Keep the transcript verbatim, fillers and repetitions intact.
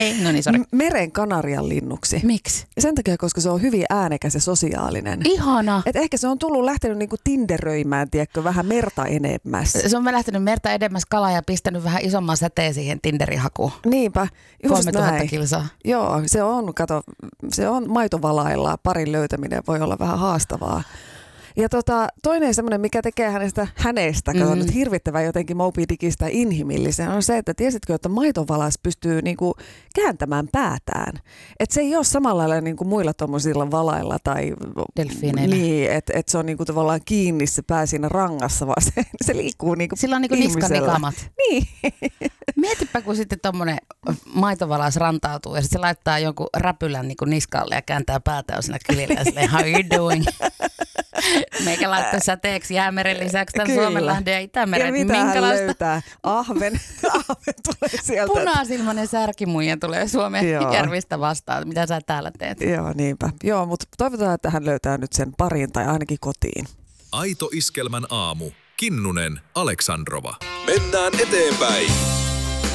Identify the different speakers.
Speaker 1: Ei, no niin, sori.
Speaker 2: Meren kanarian linnuksi.
Speaker 1: Miksi?
Speaker 2: Sen takia, koska se on hyvin äänekäs ja sosiaalinen.
Speaker 1: Ihana.
Speaker 2: Et ehkä se on tullut lähtenyt niinku tinderöimään, tiedätkö, vähän merta enemmäs.
Speaker 1: Se on lähtenyt merta edemmäs kalaa ja pistänyt vähän isomman säteen siihen Tinderin hakuun.
Speaker 2: Niinpä, just
Speaker 1: kolmetuhatta
Speaker 2: näin.
Speaker 1: kilsaa.
Speaker 2: Joo, se on, kato, se on maitovalailla. Parin löytäminen voi olla vähän haastavaa. Ja tota, toinen semmoinen, mikä tekee hänestä, hänestä kato, mm. nyt hirvittävän jotenkin Moby Dickistä inhimillisen, on se, että tiesitkö, että maitovalas pystyy niinku kääntämään päätään. Että se ei ole samalla lailla niinku muilla tuommoisilla valailla tai
Speaker 1: delfiineillä.
Speaker 2: Niin, että et se on niinku tavallaan kiinni se pää siinä rangassa, vaan se, se liikkuu niinku
Speaker 1: sillä on niinku niskanikamat.
Speaker 2: Niin.
Speaker 1: Mietipä, kun sitten tommonen maitovalas rantautuu ja sitten se laittaa jonkun räpylän niinku niskalle ja kääntää päätä ja siinä kylillä ja silleen, how you doing? Meikä laittaa säteeksi Jäämeren lisäksi tämän Suomenlahden ja Itämeren.
Speaker 2: Ja mitä hän löytää? Ahven. Ahven tulee sieltä.
Speaker 1: Punasilmainen särkimuija tulee Suomen
Speaker 2: Joo.
Speaker 1: järvistä vastaan. Mitä sä täällä teet?
Speaker 2: Joo, niinpä. Joo, mutta toivotaan, että hän löytää nyt sen parin tai ainakin kotiin.
Speaker 3: Aito Iskelmän aamu. Kinnunen, Aleksandrova.
Speaker 4: Mennään eteenpäin.